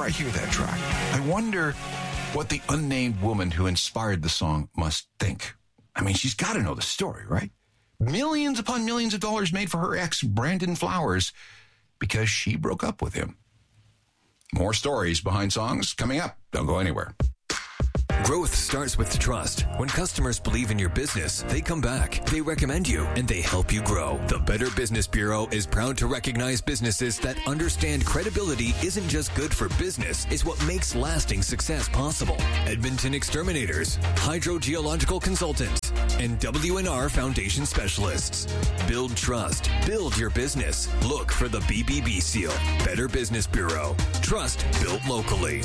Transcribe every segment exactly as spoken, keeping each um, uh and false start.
I hear that track, I wonder what the unnamed woman who inspired the song must think. I mean, she's got to know the story, right? Millions upon millions of dollars made for her ex, Brandon Flowers, because she broke up with him. More stories behind songs coming up. Don't go anywhere. Growth starts with trust. When customers believe in your business, they come back, they recommend you, and they help you grow. The Better Business Bureau is proud to recognize businesses that understand credibility isn't just good for business, it's what makes lasting success possible. Edmonton Exterminators, Hydrogeological Consultants, and W and R Foundation Specialists. Build trust. Build your business. Look for the B B B seal. Better Business Bureau. Trust built locally.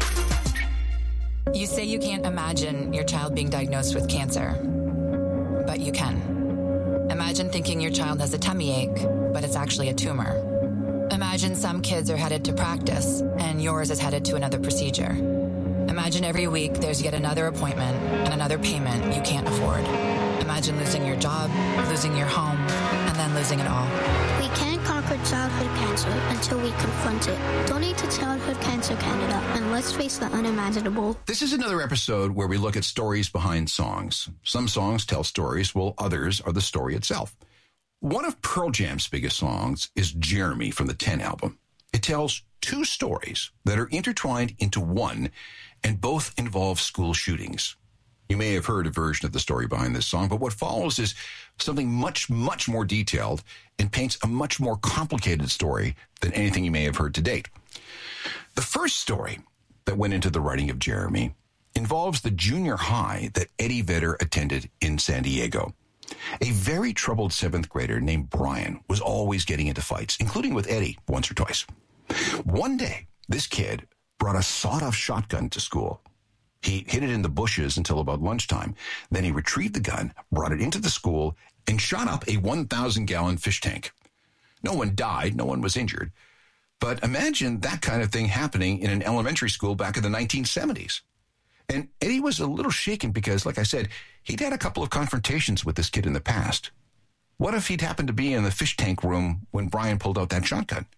You say you can't imagine your child being diagnosed with cancer, but you can. Imagine thinking your child has a tummy ache, but it's actually a tumor. Imagine some kids are headed to practice, and yours is headed to another procedure. Imagine every week there's yet another appointment and another payment you can't afford. Imagine losing your job, losing your home, and then losing it all. We can't conquer childhood cancer until we confront it. Donate to Childhood Cancer Canada, and let's face the unimaginable. This is another episode where we look at stories behind songs. Some songs tell stories, while others are the story itself. One of Pearl Jam's biggest songs is Jeremy from the ten album. It tells two stories that are intertwined into one, and both involve school shootings. You may have heard a version of the story behind this song, but what follows is something much, much more detailed and paints a much more complicated story than anything you may have heard to date. The first story that went into the writing of Jeremy involves the junior high that Eddie Vedder attended in San Diego. A very troubled seventh grader named Brian was always getting into fights, including with Eddie once or twice. One day, this kid brought a sawed-off shotgun to school. He hid it in the bushes until about lunchtime. Then he retrieved the gun, brought it into the school, and shot up a one thousand gallon fish tank. No one died. No one was injured. But imagine that kind of thing happening in an elementary school back in the nineteen seventies. And Eddie was a little shaken because, like I said, he'd had a couple of confrontations with this kid in the past. What if he'd happened to be in the fish tank room when Brian pulled out that shotgun?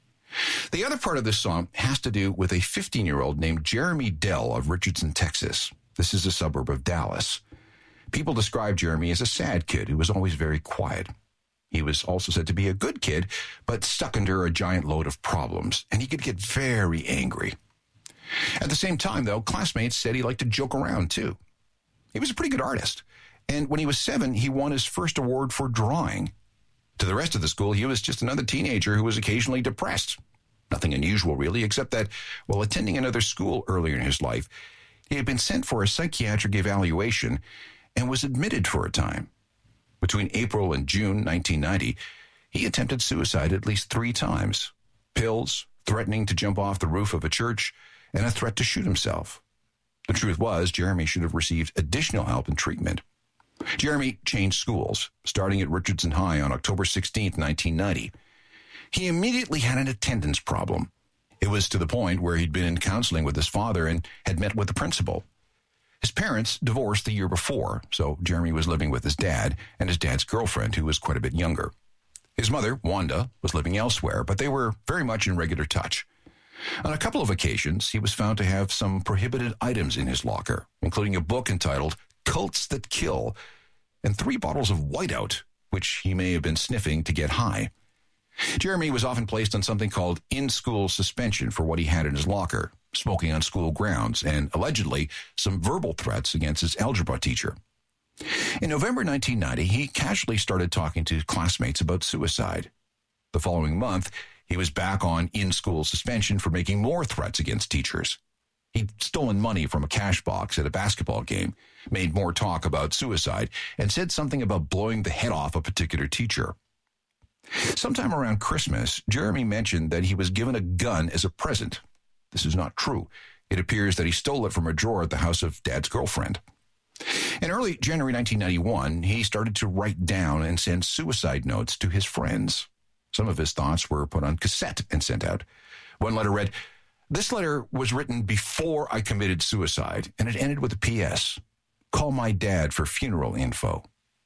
The other part of this song has to do with a fifteen-year-old named Jeremy Dell of Richardson, Texas. This is a suburb of Dallas. People describe Jeremy as a sad kid who was always very quiet. He was also said to be a good kid, but stuck under a giant load of problems, and he could get very angry. At the same time, though, classmates said he liked to joke around, too. He was a pretty good artist, and when he was seven, he won his first award for drawing. To the rest of the school, he was just another teenager who was occasionally depressed. Nothing unusual, really, except that while attending another school earlier in his life, he had been sent for a psychiatric evaluation and was admitted for a time. Between April and June nineteen ninety, he attempted suicide at least three times. Pills, threatening to jump off the roof of a church, and a threat to shoot himself. The truth was, Jeremy should have received additional help and treatment. Jeremy changed schools, starting at Richardson High on October sixteenth, nineteen ninety. He immediately had an attendance problem. It was to the point where he'd been in counseling with his father and had met with the principal. His parents divorced the year before, so Jeremy was living with his dad and his dad's girlfriend, who was quite a bit younger. His mother, Wanda, was living elsewhere, but they were very much in regular touch. On a couple of occasions, he was found to have some prohibited items in his locker, including a book entitled Cults That Kill, and three bottles of Whiteout, which he may have been sniffing to get high. Jeremy was often placed on something called in-school suspension for what he had in his locker, smoking on school grounds, and allegedly some verbal threats against his algebra teacher. In November nineteen ninety, he casually started talking to classmates about suicide. The following month, he was back on in-school suspension for making more threats against teachers. He'd stolen money from a cash box at a basketball game, made more talk about suicide, and said something about blowing the head off a particular teacher. Sometime around Christmas, Jeremy mentioned that he was given a gun as a present. This is not true. It appears that he stole it from a drawer at the house of Dad's girlfriend. In early January nineteen ninety-one, he started to write down and send suicide notes to his friends. Some of his thoughts were put on cassette and sent out. One letter read, "This letter was written before I committed suicide," and it ended with a P S "Call my dad for funeral info."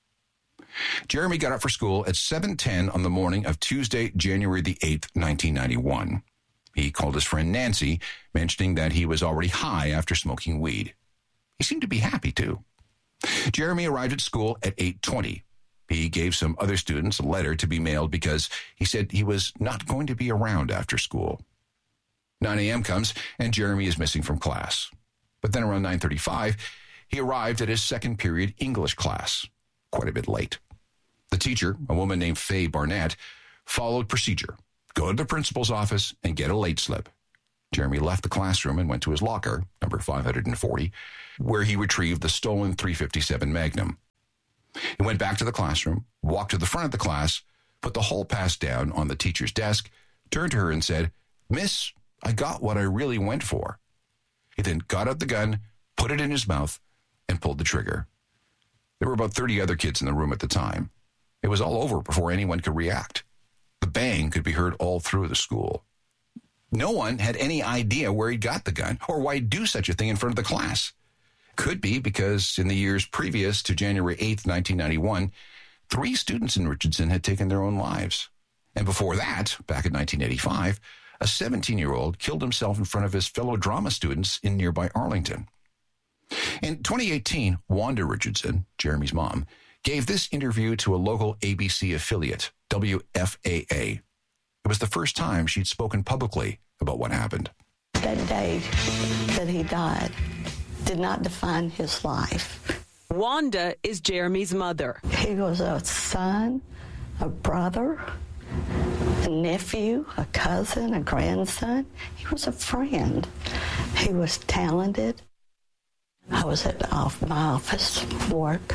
Jeremy got up for school at seven ten on the morning of Tuesday, January the eighth, nineteen ninety-one. He called his friend Nancy, mentioning that he was already high after smoking weed. He seemed to be happy, too. Jeremy arrived at school at eight twenty. He gave some other students a letter to be mailed because he said he was not going to be around after school. nine a.m. comes, and Jeremy is missing from class. But then around nine thirty-five, he arrived at his second period English class, quite a bit late. The teacher, a woman named Faye Barnett, followed procedure. Go to the principal's office and get a late slip. Jeremy left the classroom and went to his locker, number five hundred forty, where he retrieved the stolen three fifty-seven Magnum. He went back to the classroom, walked to the front of the class, put the whole pass down on the teacher's desk, turned to her and said, "Miss, I got what I really went for." He then got out the gun, put it in his mouth, and pulled the trigger. There were about thirty other kids in the room at the time. It was all over before anyone could react. The bang could be heard all through the school. No one had any idea where he got the gun or why he'd do such a thing in front of the class. Could be because in the years previous to January eighth, nineteen ninety-one, three students in Richardson had taken their own lives. And before that, back in nineteen eighty-five, a seventeen-year-old killed himself in front of his fellow drama students in nearby Arlington. In twenty eighteen, Wanda Richardson, Jeremy's mom, gave this interview to a local A B C affiliate, W F A A. It was the first time she'd spoken publicly about what happened. That day that he died did not define his life. Wanda is Jeremy's mother. He was a son, a brother, a nephew, a cousin, a grandson. He was a friend. He was talented. I was at off my office work.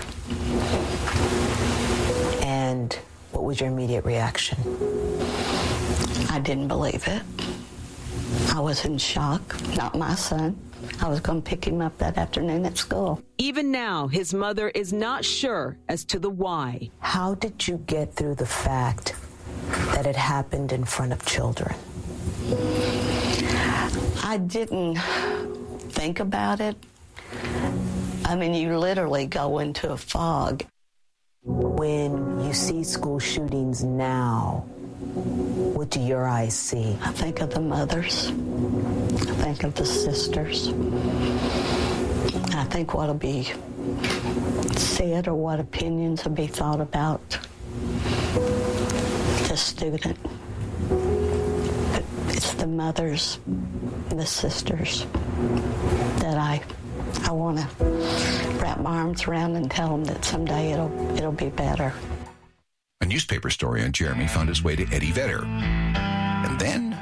And what was your immediate reaction? I didn't believe it. I was in shock. Not my son. I was going to pick him up that afternoon at school. Even now, his mother is not sure as to the why. How did you get through the fact that it happened in front of children? I didn't think about it. I mean, you literally go into a fog. When you see school shootings now, what do your eyes see? I think of the mothers. I think of the sisters. I think what'll be said or what opinions will be thought about the student. But it's the mothers, the sisters that I I want to wrap my arms around and tell them that someday it'll it'll be better. A newspaper story on Jeremy found its way to Eddie Vedder. And then